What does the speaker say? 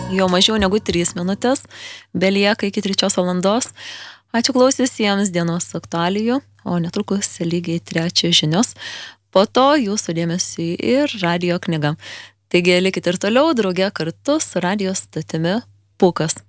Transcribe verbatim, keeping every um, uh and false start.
Jau mažiau negu trys minutės, belieka iki trečios valandos. Ačiū klausiusiems dienos aktualijų, o netrukus lygiai trečią žinios. Po to jūsų dėmesį ir radio knyga. Taigi likit ir toliau drauge kartu su radio stotimi Pūkas.